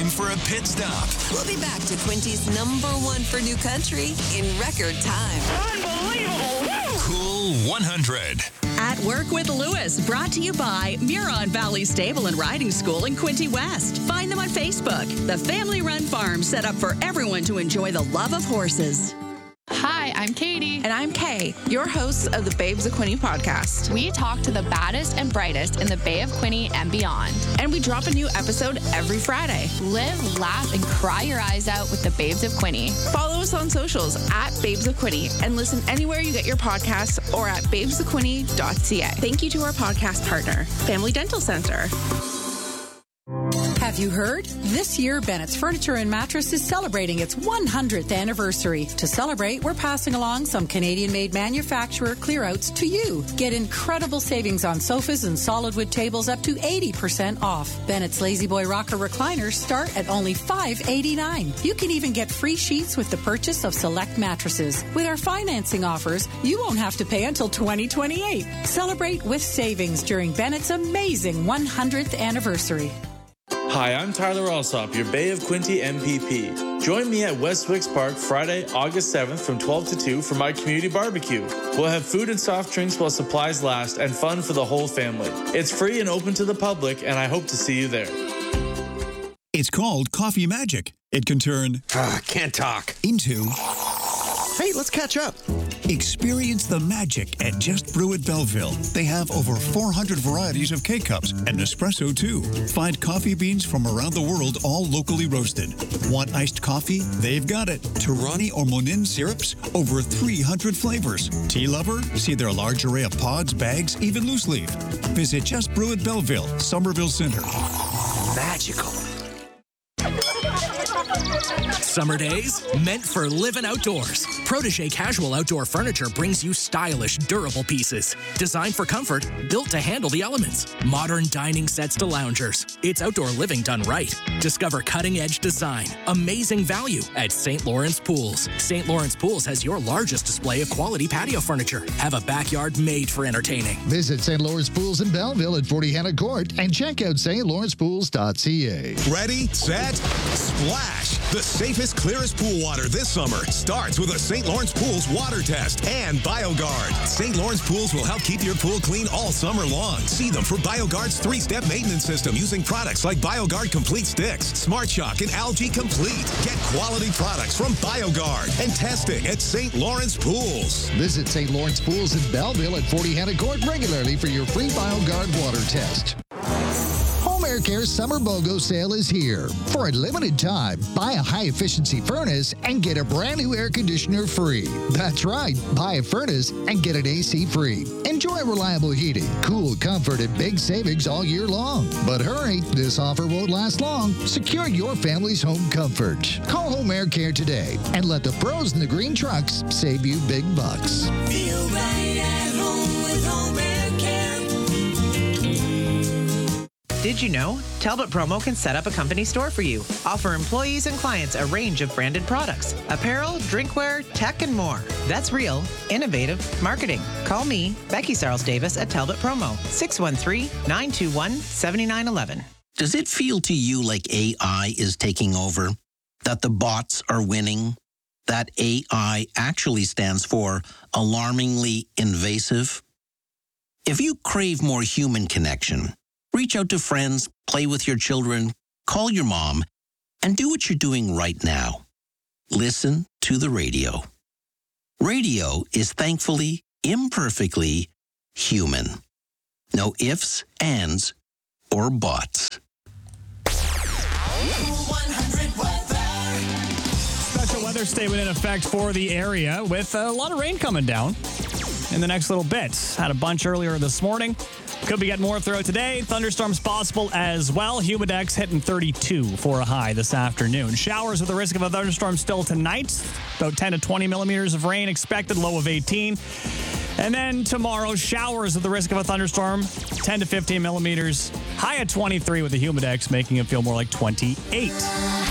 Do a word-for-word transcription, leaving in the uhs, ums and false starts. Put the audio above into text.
for a pit stop. We'll be back to Quinty's number one for new country in record time. Unbelievable. Woo! Cool one hundred. At Work with Lewis, brought to you by Muron Valley Stable and Riding School in Quinty West. Find them on Facebook. The family-run farm set up for everyone to enjoy the love of horses. Hi, I'm Katie. And I'm Kay, your hosts of the Babes of Quinny podcast. We talk to the baddest and brightest in the Bay of Quinny and beyond. And we drop a new episode every Friday. Live, laugh, and cry your eyes out with the Babes of Quinny. Follow us on socials at Babes of Quinny and listen anywhere you get your podcasts or at babes of quinny dot c a. Thank you to our podcast partner, Family Dental Center. Have you heard? This year, Bennett's Furniture and Mattress is celebrating its one hundredth anniversary. To celebrate, we're passing along some Canadian-made manufacturer clearouts to you. Get incredible savings on sofas and solid wood tables up to eighty percent off. Bennett's Lazy Boy Rocker recliners start at only five dollars and eighty-nine cents. You can even get free sheets with the purchase of select mattresses. With our financing offers, you won't have to pay until twenty twenty-eight. Celebrate with savings during Bennett's amazing one hundredth anniversary. Hi, I'm Tyler Alsop, your Bay of Quinty M P P. Join me at Westwicks Park Friday, August seventh from twelve to two for my community barbecue. We'll have food and soft drinks while supplies last and fun for the whole family. It's free and open to the public, and I hope to see you there. It's called Coffee Magic. It can turn uh, can't talk into hey, let's catch up. Experience the magic at Just Brew at Belleville. They have over four hundred varieties of K-Cups and Nespresso, too. Find coffee beans from around the world, all locally roasted. Want iced coffee? They've got it. Torani or Monin syrups? Over three hundred flavors. Tea lover? See their large array of pods, bags, even loose leaf. Visit Just Brew at Belleville, Somerville Center. Magical. Summer days meant for living outdoors. Protégé Casual Outdoor Furniture brings you stylish, durable pieces. Designed for comfort, built to handle the elements. Modern dining sets to loungers. It's outdoor living done right. Discover cutting-edge design, amazing value at Saint Lawrence Pools. Saint Lawrence Pools has your largest display of quality patio furniture. Have a backyard made for entertaining. Visit Saint Lawrence Pools in Belleville at forty Hannah Court and check out st lawrence pools dot c a. Ready, set, splash. The safest, clearest pool water this summer starts with a Saint Lawrence Pools water test and BioGuard. Saint Lawrence Pools will help keep your pool clean all summer long. See them for BioGuard's three-step maintenance system using products like BioGuard Complete Sticks, Smart Shock, and Algae Complete. Get quality products from BioGuard and testing at Saint Lawrence Pools. Visit Saint Lawrence Pools in Belleville at forty Hannah Court regularly for your free BioGuard water test. Home Air Care's Summer BOGO sale is here. For a limited time, buy a high-efficiency furnace and get a brand new air conditioner free. That's right, buy a furnace and get an A C free. Enjoy reliable heating, cool comfort, and big savings all year long. But hurry, this offer won't last long. Secure your family's home comfort. Call Home Air Care today and let the pros in the green trucks save you big bucks. Feel right at home with Home Air Care. Did you know? Talbot Promo can set up a company store for you. Offer employees and clients a range of branded products, apparel, drinkware, tech, and more. That's real, innovative marketing. Call me, Becky Sarles Davis at Talbot Promo, six one three, nine two one, seven nine one one. Does it feel to you like A I is taking over? That the bots are winning? That A I actually stands for alarmingly invasive? If you crave more human connection, reach out to friends, play with your children, call your mom, and do what you're doing right now. Listen to the radio. Radio is thankfully, imperfectly human. No ifs, ands, or buts. Special weather statement in effect for the area with a lot of rain coming down in the next little bit. Had a bunch earlier this morning. Could be getting more throughout today. Thunderstorms possible as well. Humidex hitting thirty-two for a high this afternoon. Showers with the risk of a thunderstorm still tonight. About ten to twenty millimeters of rain expected, low of eighteen. And then tomorrow, showers with the risk of a thunderstorm, ten to fifteen millimeters. High at twenty-three with the Humidex, making it feel more like twenty-eight.